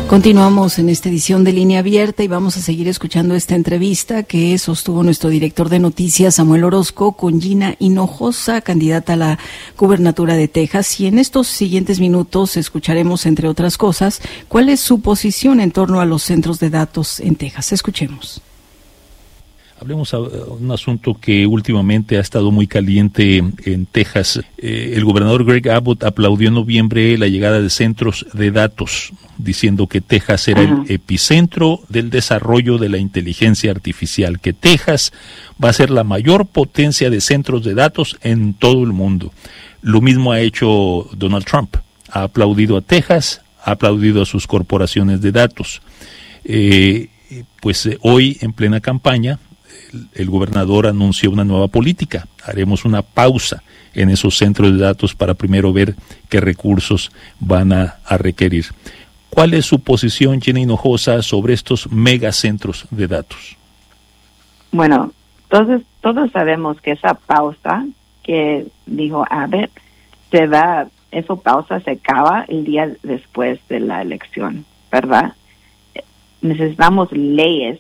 Continuamos en esta edición de Línea Abierta y vamos a seguir escuchando esta entrevista que sostuvo nuestro director de noticias, Samuel Orozco, con Gina Hinojosa, candidata a la gubernatura de Texas. Y en estos siguientes minutos escucharemos, entre otras cosas, cuál es su posición en torno a los centros de datos en Texas. Escuchemos. Hablemos de un asunto que últimamente ha estado muy caliente en Texas. El gobernador Greg Abbott aplaudió en noviembre la llegada de centros de datos, diciendo que Texas era el epicentro del desarrollo de la inteligencia artificial, que Texas va a ser la mayor potencia de centros de datos en todo el mundo. Lo mismo ha hecho Donald Trump. Ha aplaudido a Texas, ha aplaudido a sus corporaciones de datos. Hoy, en plena campaña, el gobernador anunció una nueva política. Haremos una pausa en esos centros de datos para primero ver qué recursos van a requerir. ¿Cuál es su posición, Gina Hinojosa, sobre estos megacentros de datos? Bueno, todos sabemos que esa pausa que dijo Abbott esa pausa se acaba el día después de la elección, ¿verdad? Necesitamos leyes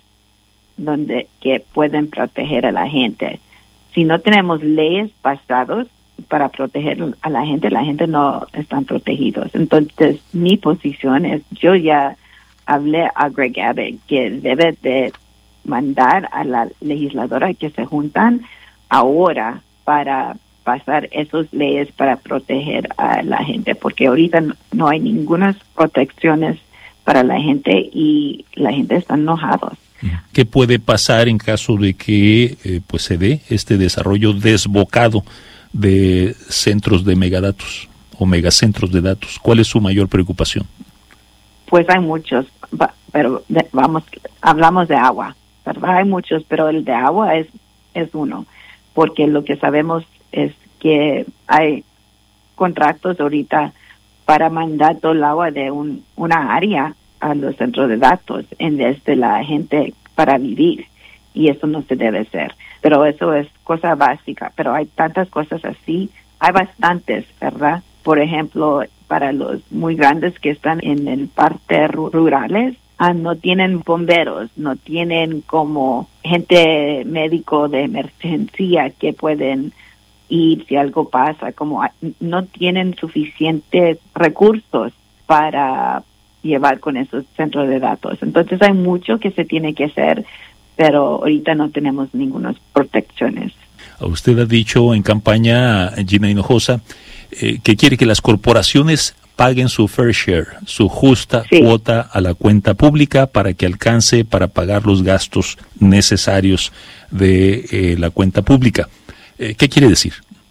que pueden proteger a la gente. Si no tenemos leyes basadas para proteger a la gente no están protegidos. Entonces, mi posición es, yo ya hablé a Greg Abbott que debe de mandar a la legisladora que se juntan ahora para pasar esas leyes para proteger a la gente, porque ahorita no hay ninguna protecciones para la gente y la gente está enojada. ¿Qué puede pasar en caso de que se dé este desarrollo desbocado de centros de megadatos o megacentros de datos? ¿Cuál es su mayor preocupación? Pues hay muchos, pero hablamos de agua, ¿verdad? Hay muchos, pero el de agua es uno, porque lo que sabemos es que hay contratos ahorita para mandar todo el agua de una área a los centros de datos en vez de la gente para vivir, y eso no se debe hacer, pero eso es cosa básica, pero hay tantas cosas así, hay bastantes, ¿verdad? Por ejemplo, para los muy grandes que están en el parte rurales, no tienen bomberos, no tienen como gente médico de emergencia que pueden ir si algo pasa, como no tienen suficientes recursos para llevar con esos centros de datos. Entonces hay mucho que se tiene que hacer, pero ahorita no tenemos ninguna protecciones. Usted ha dicho en campaña, Gina Hinojosa, que quiere que las corporaciones paguen su fair share, su justa cuota a la cuenta pública para que alcance para pagar los gastos necesarios de la cuenta pública. ¿Qué quiere decir?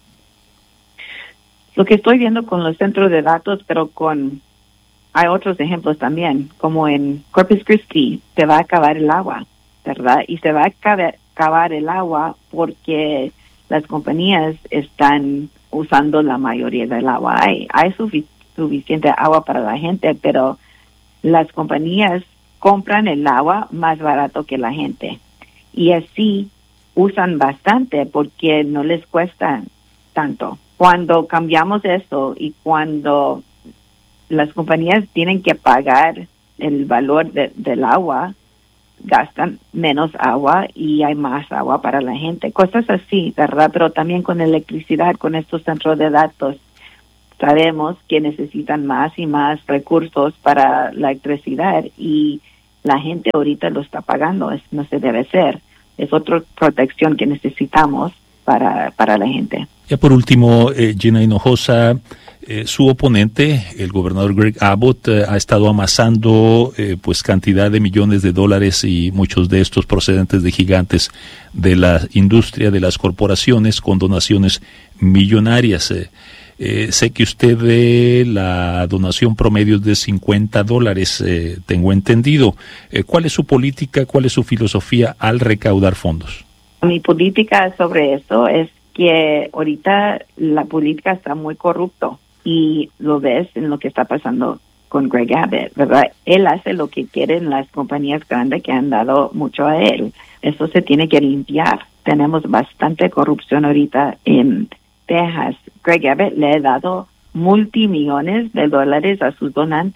Lo que estoy viendo con los centros de datos, pero hay otros ejemplos también, como en Corpus Christi se va a acabar el agua, ¿verdad? Y se va a acabar el agua porque las compañías están usando la mayoría del agua. Hay suficiente agua para la gente, pero las compañías compran el agua más barato que la gente. Y así usan bastante porque no les cuesta tanto. Cuando cambiamos eso y cuando las compañías tienen que pagar el valor del agua, gastan menos agua y hay más agua para la gente. Cosas así, ¿verdad? Pero también con electricidad, con estos centros de datos, sabemos que necesitan más y más recursos para la electricidad y la gente ahorita lo está pagando. No se debe hacer. Es otra protección que necesitamos para la gente. Ya por último, Gina Hinojosa, su oponente, el gobernador Greg Abbott, ha estado amasando cantidad de millones de dólares y muchos de estos procedentes de gigantes de la industria, de las corporaciones, con donaciones millonarias. Sé que usted la donación promedio es de $50, tengo entendido. ¿Cuál es su política, cuál es su filosofía al recaudar fondos? Mi política sobre eso es que ahorita la política está muy corrupto y lo ves en lo que está pasando con Greg Abbott, ¿verdad? Él hace lo que quieren las compañías grandes que han dado mucho a él. Eso se tiene que limpiar. Tenemos bastante corrupción ahorita en Texas. Greg Abbott le ha dado multimillones de dólares a sus donantes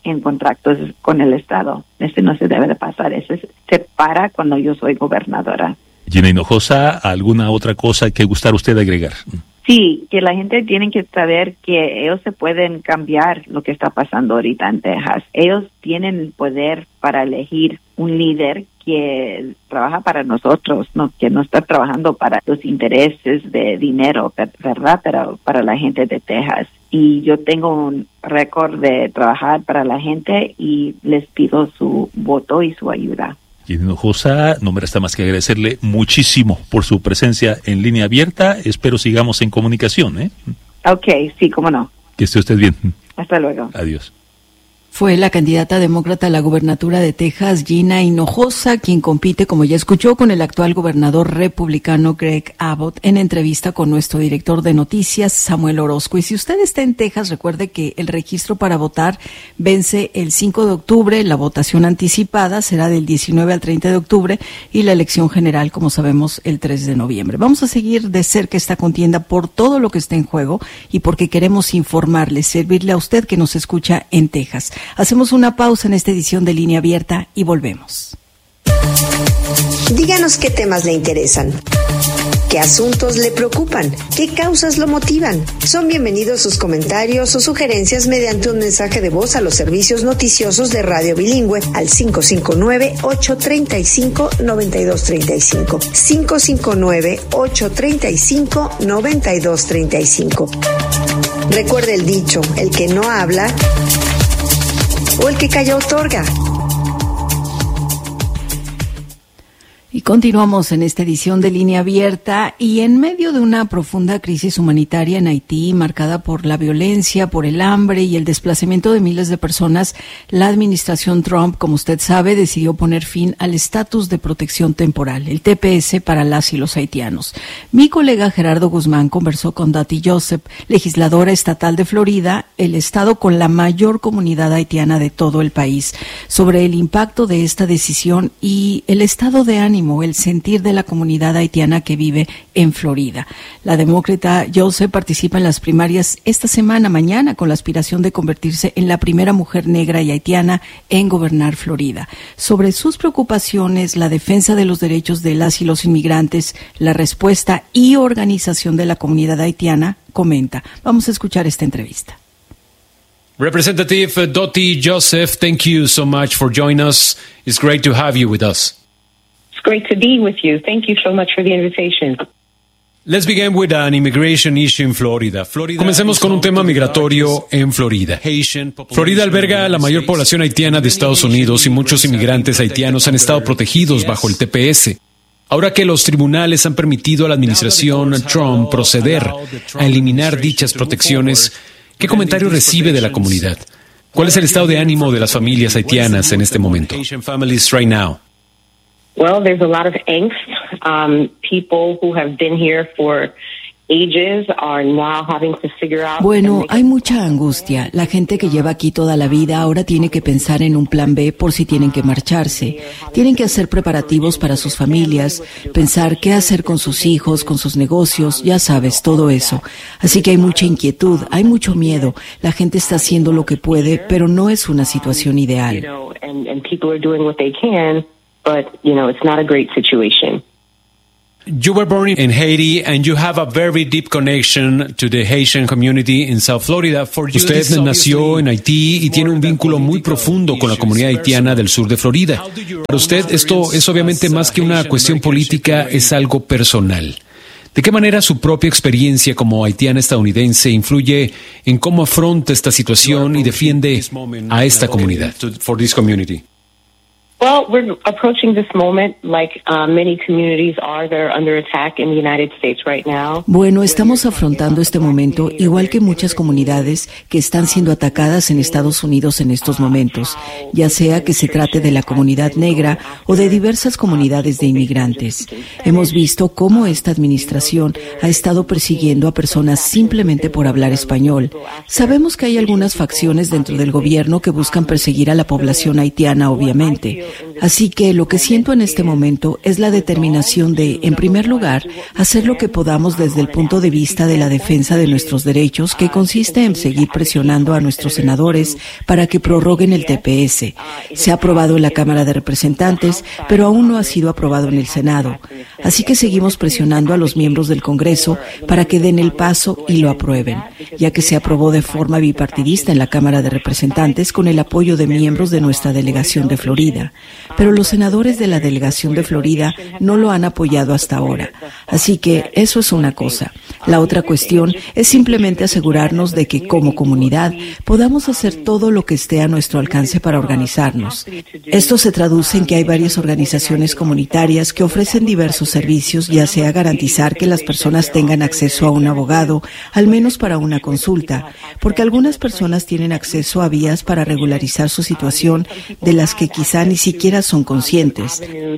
en contratos con el Estado. Eso no se debe de pasar. Eso se para cuando yo soy gobernadora. Gina Hinojosa, ¿alguna otra cosa que gustara usted agregar? Sí, que la gente tiene que saber que ellos se pueden cambiar lo que está pasando ahorita en Texas. Ellos tienen el poder para elegir un líder que trabaja para nosotros, no que no está trabajando para los intereses de dinero, ¿verdad? Pero para la gente de Texas. Y yo tengo un récord de trabajar para la gente y les pido su voto y su ayuda. Gina Hinojosa, no me resta más que agradecerle muchísimo por su presencia en Línea Abierta. Espero sigamos en comunicación, ¿eh? Ok, sí, cómo no. Que esté usted bien. Hasta luego. Adiós. Fue la candidata demócrata a la gubernatura de Texas, Gina Hinojosa, quien compite, como ya escuchó, con el actual gobernador republicano Greg Abbott, en entrevista con nuestro director de noticias, Samuel Orozco. Y si usted está en Texas, recuerde que el registro para votar vence el 5 de octubre, la votación anticipada será del 19 al 30 de octubre y la elección general, como sabemos, el 3 de noviembre. Vamos a seguir de cerca esta contienda por todo lo que está en juego y porque queremos informarle, servirle a usted que nos escucha en Texas. Hacemos una pausa en esta edición de Línea Abierta y volvemos. Díganos qué temas le interesan, qué asuntos le preocupan, qué causas lo motivan. Son bienvenidos sus comentarios o sugerencias mediante un mensaje de voz a los servicios noticiosos de Radio Bilingüe al 559-835-9235. 559-835-9235. Recuerde el dicho, el que no habla o el que calla otorga. Y continuamos en esta edición de Línea Abierta y en medio de una profunda crisis humanitaria en Haití, marcada por la violencia, por el hambre y el desplazamiento de miles de personas, la administración Trump, como usted sabe, decidió poner fin al estatus de protección temporal, el TPS, para las y los haitianos. Mi colega Gerardo Guzmán conversó con Dottie Joseph, legisladora estatal de Florida, el estado con la mayor comunidad haitiana de todo el país, sobre el impacto de esta decisión y el estado de ánimo, el sentir de la comunidad haitiana que vive en Florida. La demócrata Joseph participa en las primarias esta semana, mañana, con la aspiración de convertirse en la primera mujer negra y haitiana en gobernar Florida. Sobre sus preocupaciones, la defensa de los derechos de las y los inmigrantes, la respuesta y organización de la comunidad haitiana, comenta. Vamos a escuchar esta entrevista. Representative Dottie Joseph, thank you so much for joining us. It's great to have you with us. Great to be with you. Thank you so much for the invitation. Let's begin with an immigration issue in Florida. Comencemos con un tema migratorio en Florida. Florida alberga la mayor población haitiana de Estados Unidos y muchos inmigrantes haitianos han estado protegidos bajo el TPS. Ahora que los tribunales han permitido a la administración Trump proceder a eliminar dichas protecciones, ¿qué comentario recibe de la comunidad? ¿Cuál es el estado de ánimo de las familias haitianas en este momento? Well, there's a lot of angst. People who have been here for ages are now having to figure out. Bueno, hay mucha angustia. La gente que lleva aquí toda la vida ahora tiene que pensar en un plan B por si tienen que marcharse. Tienen que hacer preparativos para sus familias, pensar qué hacer con sus hijos, con sus negocios, ya sabes, todo eso. Así que hay mucha inquietud, hay mucho miedo. La gente está haciendo lo que puede, pero no es una situación ideal. And people are doing what they can. But, it's not a great situation. You were born in Haiti and you have a very deep connection to the Haitian community in South Florida. Usted nació en Haití y tiene un vínculo muy profundo con la comunidad haitiana del sur de Florida. Para usted esto es obviamente más que una cuestión política, es algo personal. ¿De qué manera su propia experiencia como haitiana estadounidense influye en cómo afronta esta situación y defiende a esta comunidad? Well, we're approaching this moment like many communities are. They're under attack in the United States right now. Bueno, estamos afrontando este momento igual que muchas comunidades que están siendo atacadas en Estados Unidos en estos momentos, ya sea que se trate de la comunidad negra o de diversas comunidades de inmigrantes. Hemos visto cómo esta administración ha estado persiguiendo a personas simplemente por hablar español. Sabemos que hay algunas facciones dentro del gobierno que buscan perseguir a la población haitiana, obviamente. Así que lo que siento en este momento es la determinación de, en primer lugar, hacer lo que podamos desde el punto de vista de la defensa de nuestros derechos, que consiste en seguir presionando a nuestros senadores para que prorroguen el TPS. Se ha aprobado en la Cámara de Representantes, pero aún no ha sido aprobado en el Senado. Así que seguimos presionando a los miembros del Congreso para que den el paso y lo aprueben, ya que se aprobó de forma bipartidista en la Cámara de Representantes con el apoyo de miembros de nuestra delegación de Florida. Pero los senadores de la delegación de Florida no lo han apoyado hasta ahora. Así que eso es una cosa. La otra cuestión es simplemente asegurarnos de que, como comunidad, podamos hacer todo lo que esté a nuestro alcance para organizarnos. Esto se traduce en que hay varias organizaciones comunitarias que ofrecen diversos servicios, ya sea garantizar que las personas tengan acceso a un abogado, al menos para una consulta, porque algunas personas tienen acceso a vías para regularizar su situación de las que quizá ni siquiera son conscientes.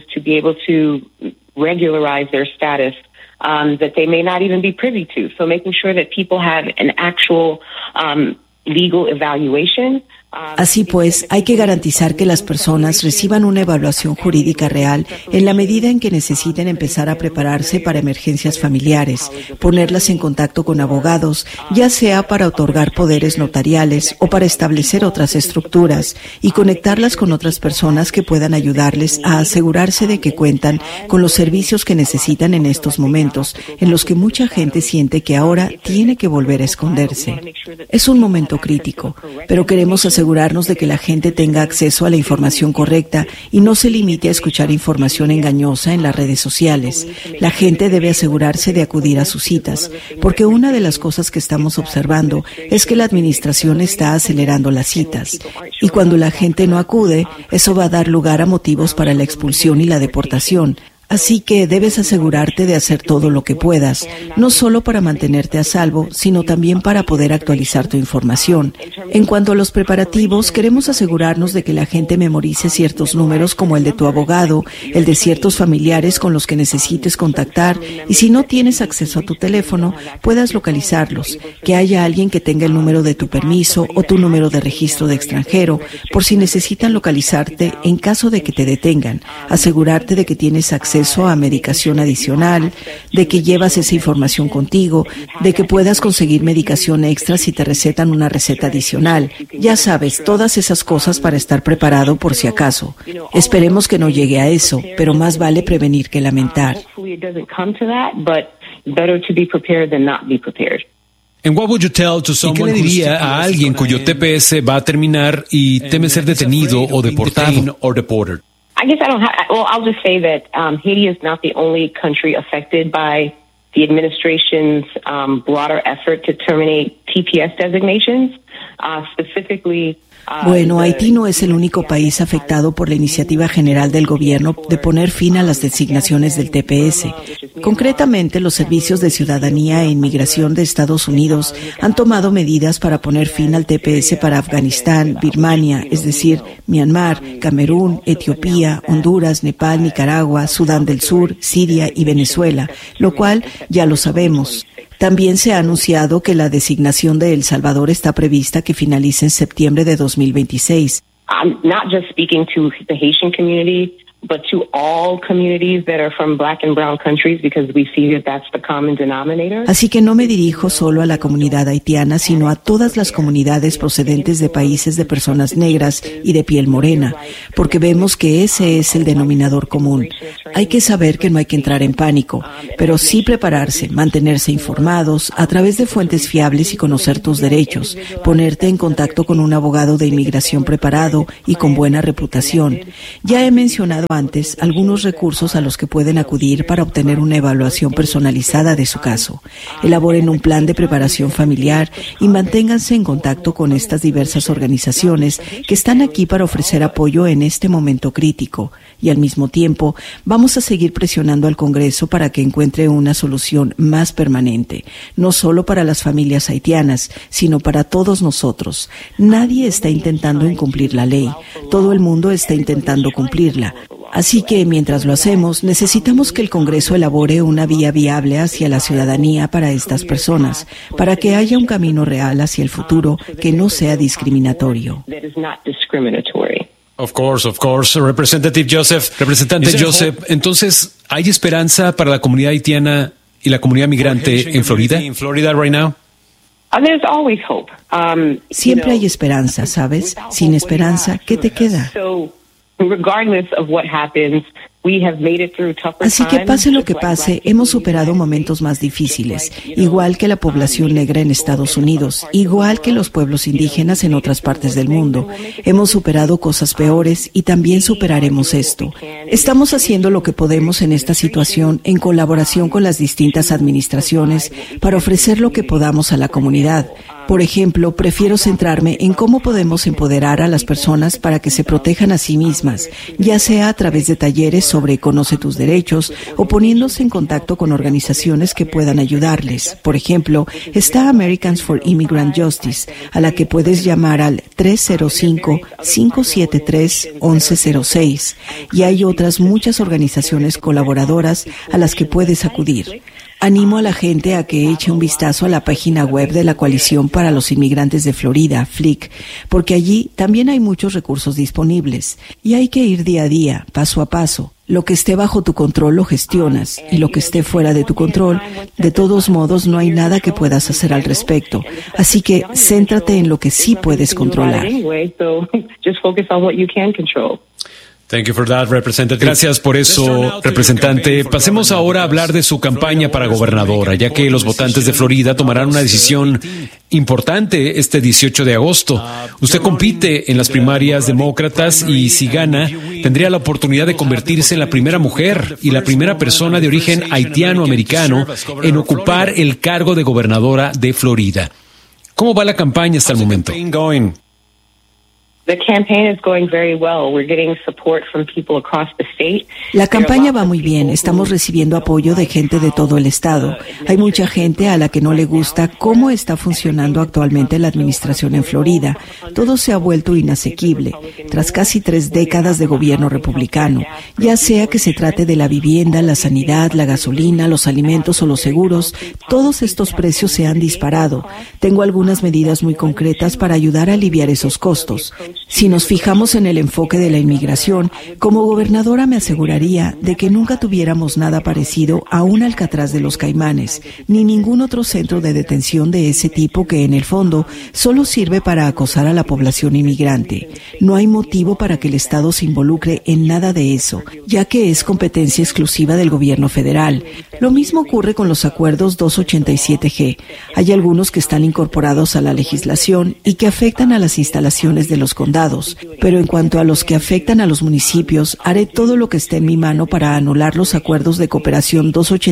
That they may not even be privy to. So making sure that people have an actual legal evaluation. Así pues, hay que garantizar que las personas reciban una evaluación jurídica real en la medida en que necesiten empezar a prepararse para emergencias familiares, ponerlas en contacto con abogados, ya sea para otorgar poderes notariales o para establecer otras estructuras, y conectarlas con otras personas que puedan ayudarles a asegurarse de que cuentan con los servicios que necesitan en estos momentos, en los que mucha gente siente que ahora tiene que volver a esconderse. Es un momento crítico, pero queremos asegurarnos de que la gente tenga acceso a la información correcta y no se limite a escuchar información engañosa en las redes sociales. La gente debe asegurarse de acudir a sus citas, porque una de las cosas que estamos observando es que la administración está acelerando las citas. Y cuando la gente no acude, eso va a dar lugar a motivos para la expulsión y la deportación. Así que debes asegurarte de hacer todo lo que puedas, no solo para mantenerte a salvo, sino también para poder actualizar tu información. En cuanto a los preparativos, queremos asegurarnos de que la gente memorice ciertos números como el de tu abogado, el de ciertos familiares con los que necesites contactar, y si no tienes acceso a tu teléfono, puedas localizarlos, que haya alguien que tenga el número de tu permiso o tu número de registro de extranjero, por si necesitan localizarte en caso de que te detengan, asegurarte de que tienes acceso a medicación adicional, de que llevas esa información contigo, de que puedas conseguir medicación extra si te recetan una receta adicional. Ya sabes, todas esas cosas para estar preparado por si acaso. Esperemos que no llegue a eso, pero más vale prevenir que lamentar. And what would you tell to someone? ¿Y qué le diría a alguien cuyo TPS va a terminar y teme ser detenido o deportado? I guess I don't have, well, I'll just say that Haiti is not the only country affected by the administration's broader effort to terminate TPS designations, specifically. Bueno, Haití no es el único país afectado por la iniciativa general del gobierno de poner fin a las designaciones del TPS. Concretamente, los servicios de ciudadanía e inmigración de Estados Unidos han tomado medidas para poner fin al TPS para Afganistán, Birmania, es decir, Myanmar, Camerún, Etiopía, Honduras, Nepal, Nicaragua, Sudán del Sur, Siria y Venezuela, lo cual ya lo sabemos. También se ha anunciado que la designación de El Salvador está prevista que finalice en septiembre de 2026. I'm not just speaking to the Haitian community, but to all communities that are from black and brown countries, because we see that that's the common denominator. Así que no me dirijo solo a la comunidad haitiana, sino a todas las comunidades procedentes de países de personas negras y de piel morena, porque vemos que ese es el denominador común. Hay que saber que no hay que entrar en pánico, pero sí prepararse, mantenerse informados a través de fuentes fiables y conocer tus derechos, ponerte en contacto con un abogado de inmigración preparado y con buena reputación. Ya he mencionado antes algunos recursos a los que pueden acudir para obtener una evaluación personalizada de su caso. Elaboren un plan de preparación familiar y manténganse en contacto con estas diversas organizaciones que están aquí para ofrecer apoyo en este momento crítico. Y al mismo tiempo, vamos a seguir presionando al Congreso para que encuentre una solución más permanente, no solo para las familias haitianas, sino para todos nosotros. Nadie está intentando incumplir la ley, todo el mundo está intentando cumplirla. Así que, mientras lo hacemos, necesitamos que el Congreso elabore una vía viable hacia la ciudadanía para estas personas, para que haya un camino real hacia el futuro que no sea discriminatorio. Of course. Representative Joseph. Representante Joseph, entonces, ¿hay esperanza para la comunidad haitiana y la comunidad migrante en Florida? Right now? There's always hope. Siempre hay esperanza, ¿sabes? Sin esperanza, ¿qué te queda? Regardless of what happens, we have made it through tougher times. Así que pase lo que pase, hemos superado momentos más difíciles, igual que la población negra en Estados Unidos, igual que los pueblos indígenas en otras partes del mundo. Hemos superado cosas peores y también superaremos esto. Estamos haciendo lo que podemos en esta situación en colaboración con las distintas administraciones para ofrecer lo que podamos a la comunidad. Por ejemplo, prefiero centrarme en cómo podemos empoderar a las personas para que se protejan a sí mismas, ya sea a través de talleres sobre Conoce tus derechos o poniéndose en contacto con organizaciones que puedan ayudarles. Por ejemplo, está Americans for Immigrant Justice, a la que puedes llamar al 305-573-1106, y hay otras muchas organizaciones colaboradoras a las que puedes acudir. Animo a la gente a que eche un vistazo a la página web de la Coalición para los Inmigrantes de Florida, FLIC, porque allí también hay muchos recursos disponibles. Y hay que ir día a día, paso a paso. Lo que esté bajo tu control lo gestionas, y lo que esté fuera de tu control, de todos modos no hay nada que puedas hacer al respecto. Así que céntrate en lo que sí puedes controlar. Thank you for that, Representative. Gracias por eso, representante. Pasemos ahora a hablar de su campaña para gobernadora, ya que los votantes de Florida tomarán una decisión importante este 18 de agosto. Usted compite en las primarias demócratas y si gana, tendría la oportunidad de convertirse en la primera mujer y la primera persona de origen haitiano-americano en ocupar el cargo de gobernadora de Florida. ¿Cómo va la campaña hasta el momento? La campaña va muy bien. Estamos recibiendo apoyo de gente de todo el estado. Hay mucha gente a la que no le gusta cómo está funcionando actualmente la administración en Florida. Todo se ha vuelto inasequible tras casi 3 décadas de gobierno republicano. Ya sea que se trate de la vivienda, la sanidad, la gasolina, los alimentos o los seguros, todos estos precios se han disparado. Tengo algunas medidas muy concretas para ayudar a aliviar esos costos. Si nos fijamos en el enfoque de la inmigración, como gobernadora me aseguraría de que nunca tuviéramos nada parecido a un Alcatraz de los Caimanes, ni ningún otro centro de detención de ese tipo que en el fondo solo sirve para acosar a la población inmigrante. No hay motivo para que el Estado se involucre en nada de eso, ya que es competencia exclusiva del gobierno federal. Lo mismo ocurre con los acuerdos 287G. Hay algunos que están incorporados a la legislación y que afectan a las instalaciones de los condados, pero en cuanto a los que afectan a los municipios, haré todo lo que esté en mi mano para anular los acuerdos de cooperación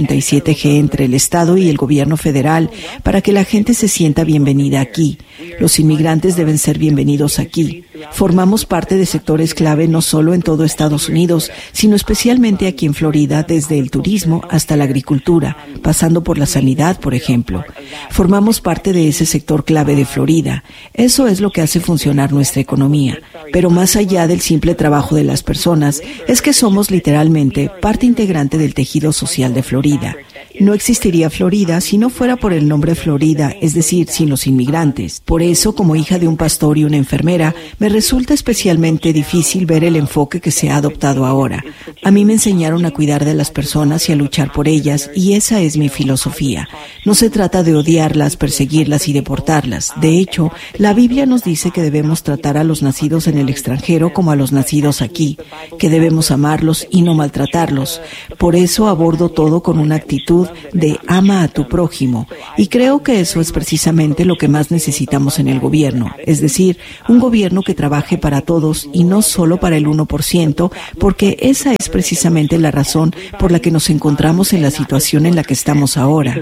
287G entre el Estado y el gobierno federal para que la gente se sienta bienvenida aquí. Los inmigrantes deben ser bienvenidos aquí. Formamos parte de sectores clave no solo en todo Estados Unidos, sino especialmente aquí en Florida, desde el turismo hasta la agricultura, pasando por la sanidad, por ejemplo. Formamos parte de ese sector clave de Florida. Eso es lo que hace funcionar nuestra economía. Pero más allá del simple trabajo de las personas, es que somos literalmente parte integrante del tejido social de Florida. No existiría Florida si no fuera por el nombre Florida, es decir, sin los inmigrantes. Por eso, como hija de un pastor y una enfermera, me resulta especialmente difícil ver el enfoque que se ha adoptado ahora. A mí me enseñaron a cuidar de las personas y a luchar por ellas, y esa es mi filosofía. No se trata de odiarlas, perseguirlas y deportarlas. De hecho, la Biblia nos dice que debemos tratar a los nacidos en el extranjero como a los nacidos aquí, que debemos amarlos y no maltratarlos. Por eso abordo todo con una actitud de ama a tu prójimo, y creo que eso es precisamente lo que más necesitamos en el gobierno, es decir, un gobierno que trabaje para todos y no solo para el 1%, porque esa es precisamente la razón por la que nos encontramos en la situación en la que estamos ahora.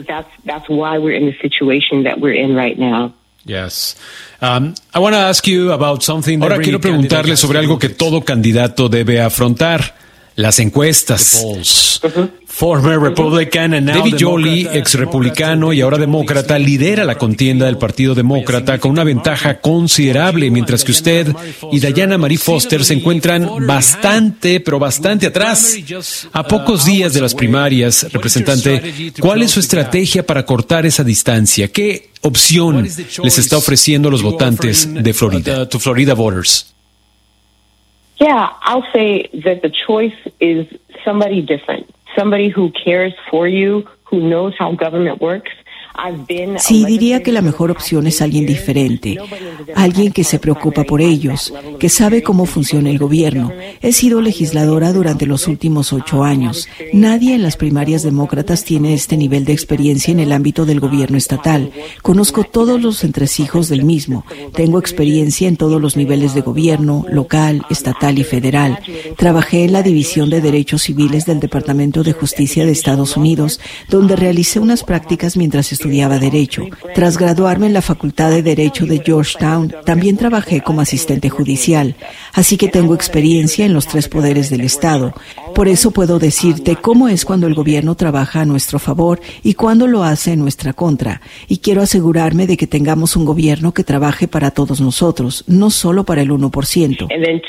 Yes. I want to ask you about something. Ahora quiero preguntarle sobre algo que todo candidato debe afrontar: las encuestas. Former Republican and now David Jolley, ex republicano y ahora demócrata, lidera la contienda del Partido Demócrata con una ventaja considerable, mientras que usted y Diana Marie Foster se encuentran bastante atrás. A pocos días de las primarias, representante, ¿cuál es su estrategia para cortar esa distancia? ¿Qué opción les está ofreciendo a los votantes de Florida, to Florida voters? Yeah, I'll say that the choice is somebody different, somebody who cares for you, who knows how government works. Sí, diría que la mejor opción es alguien diferente, alguien que se preocupa por ellos, que sabe cómo funciona el gobierno. He sido legisladora durante los últimos 8 años. Nadie en las primarias demócratas tiene este nivel de experiencia en el ámbito del gobierno estatal. Conozco todos los entresijos del mismo. Tengo experiencia en todos los niveles de gobierno, local, estatal y federal. Trabajé en la División de Derechos Civiles del Departamento de Justicia de Estados Unidos, donde realicé unas prácticas mientras estudiaba Derecho. Tras graduarme en la Facultad de Derecho de Georgetown, también trabajé como asistente judicial, así que tengo experiencia en los 3 poderes del Estado. Por eso puedo decirte cómo es cuando el gobierno trabaja a nuestro favor y cuando lo hace en nuestra contra. Y quiero asegurarme de que tengamos un gobierno que trabaje para todos nosotros, no solo para el 1%.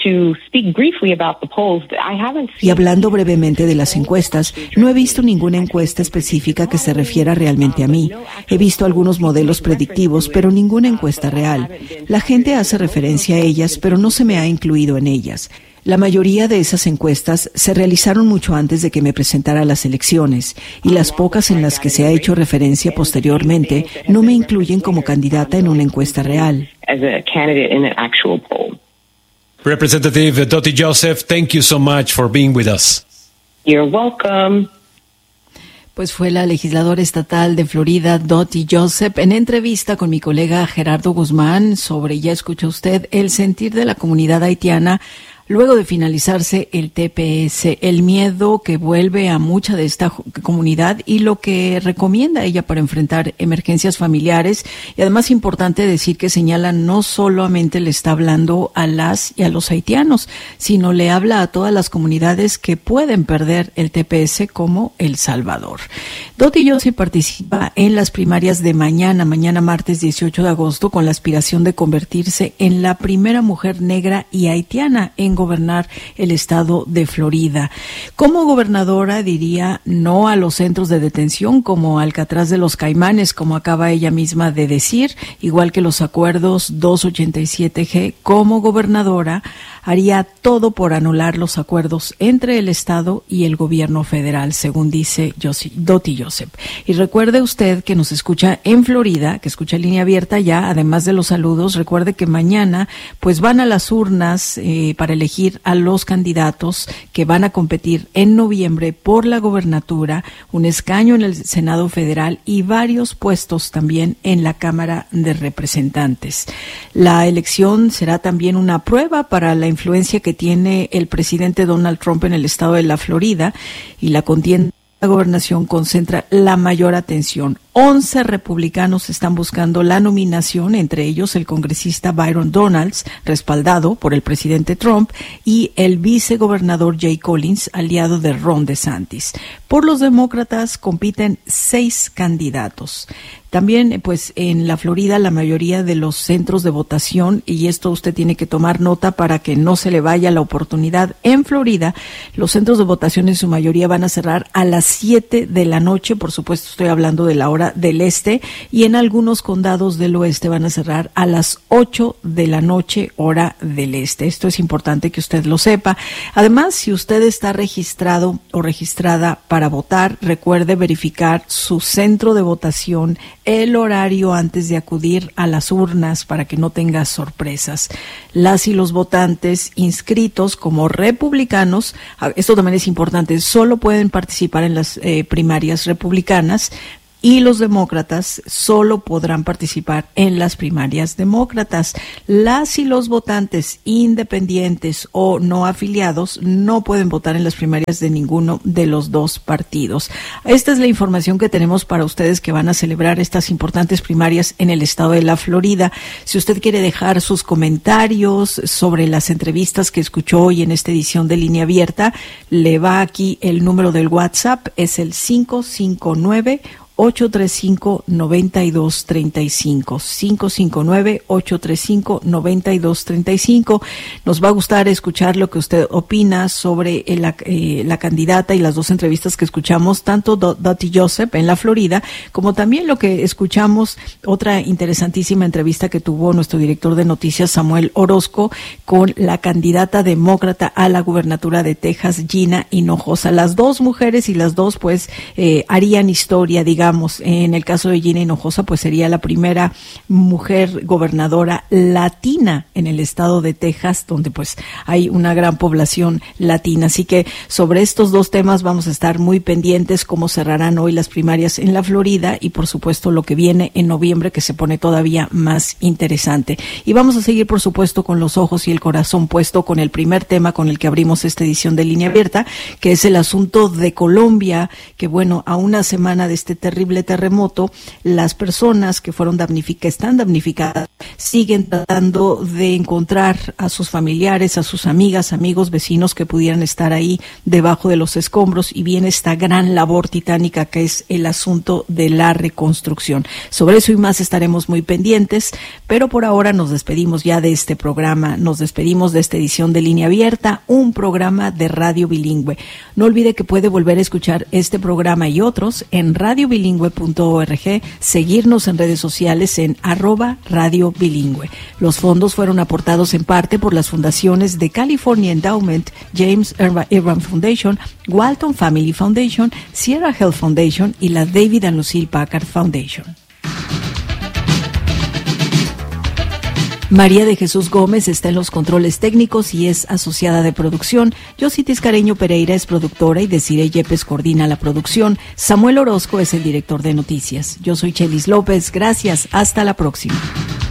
Y hablando brevemente de las encuestas, no he visto ninguna encuesta específica que se refiera realmente a mí. He visto algunos modelos predictivos, pero ninguna encuesta real. La gente hace referencia a ellas, pero no se me ha incluido en ellas. La mayoría de esas encuestas se realizaron mucho antes de que me presentara a las elecciones, y las pocas en las que se ha hecho referencia posteriormente no me incluyen como candidata en una encuesta real. Representative Dottie Joseph, thank you so much for being with us. You're welcome. Pues fue la legisladora estatal de Florida, Dottie Joseph, en entrevista con mi colega Gerardo Guzmán sobre, ya escuchó usted, el sentir de la comunidad haitiana luego de finalizarse el TPS, el miedo que vuelve a mucha de esta comunidad y lo que recomienda ella para enfrentar emergencias familiares. Y además importante decir que señala no solamente le está hablando a las y a los haitianos, sino le habla a todas las comunidades que pueden perder el TPS como El Salvador. Dottie Joseph participa en las primarias de mañana martes 18 de agosto, con la aspiración de convertirse en la primera mujer negra y haitiana en gobernar el estado de Florida. Como gobernadora diría no a los centros de detención como Alcatraz de los Caimanes, como acaba ella misma de decir, igual que los acuerdos 287G. Como gobernadora haría todo por anular los acuerdos entre el estado y el gobierno federal, según dice Dottie Joseph. Y recuerde usted que nos escucha en Florida, que escucha Línea Abierta ya, además de los saludos, recuerde que mañana pues van a las urnas para elegir a los candidatos que van a competir en noviembre por la gobernatura, un escaño en el Senado Federal y varios puestos también en la Cámara de Representantes. La elección será también una prueba para la influencia que tiene el presidente Donald Trump en el estado de la Florida, y la contienda la gobernación concentra la mayor atención. 11 republicanos están buscando la nominación, entre ellos el congresista Byron Donalds, respaldado por el presidente Trump, y el vicegobernador Jay Collins, aliado de Ron DeSantis. Por los demócratas compiten 6 candidatos. También, pues, en la Florida, la mayoría de los centros de votación, y esto usted tiene que tomar nota para que no se le vaya la oportunidad, en Florida, los centros de votación en su mayoría van a cerrar a las 7 de la noche, por supuesto estoy hablando de la hora del este, y en algunos condados del oeste van a cerrar a las 8 de la noche, hora del este. Esto es importante que usted lo sepa. Además, si usted está registrado o registrada para votar, recuerde verificar su centro de votación, el horario antes de acudir a las urnas para que no tenga sorpresas. Las y los votantes inscritos como republicanos, esto también es importante, solo pueden participar en las primarias republicanas, y los demócratas solo podrán participar en las primarias demócratas. Las y los votantes independientes o no afiliados no pueden votar en las primarias de ninguno de los dos partidos. Esta es la información que tenemos para ustedes que van a celebrar estas importantes primarias en el estado de la Florida. Si usted quiere dejar sus comentarios sobre las entrevistas que escuchó hoy en esta edición de Línea Abierta, le va aquí el número del WhatsApp, es el 559 559-835-9235. 559-835-9235. Nos va a gustar escuchar lo que usted opina sobre la candidata y las dos entrevistas que escuchamos, tanto Dottie Joseph en la Florida, como también lo que escuchamos, otra interesantísima entrevista que tuvo nuestro director de noticias, Samuel Orozco, con la candidata demócrata a la gubernatura de Texas, Gina Hinojosa. Las dos mujeres y las dos, pues, harían historia, digamos. En el caso de Gina Hinojosa, pues sería la primera mujer gobernadora latina en el estado de Texas, donde pues hay una gran población latina. Así que sobre estos dos temas vamos a estar muy pendientes, cómo cerrarán hoy las primarias en la Florida y por supuesto lo que viene en noviembre, que se pone todavía más interesante. Y vamos a seguir, por supuesto, con los ojos y el corazón puesto con el primer tema con el que abrimos esta edición de Línea Abierta, que es el asunto de Colombia, que bueno, a una semana de este terrible terremoto, las personas que están damnificadas, siguen tratando de encontrar a sus familiares, a sus amigas, amigos, vecinos que pudieran estar ahí debajo de los escombros, y viene esta gran labor titánica que es el asunto de la reconstrucción. Sobre eso y más estaremos muy pendientes, pero por ahora nos despedimos ya de este programa, nos despedimos de esta edición de Línea Abierta, un programa de radio bilingüe. No olvide que puede volver a escuchar este programa y otros en radiobilingüe.org, seguirnos en redes sociales en @Radio Bilingüe. Los fondos fueron aportados en parte por las fundaciones de California Endowment, James Irvine Foundation, Walton Family Foundation, Sierra Health Foundation y la David and Lucille Packard Foundation. María de Jesús Gómez está en los controles técnicos y es asociada de producción. Yossi Tiscareño Pereira es productora y Desiree Yepes coordina la producción. Samuel Orozco es el director de noticias. Yo soy Chelis López. Gracias. Hasta la próxima.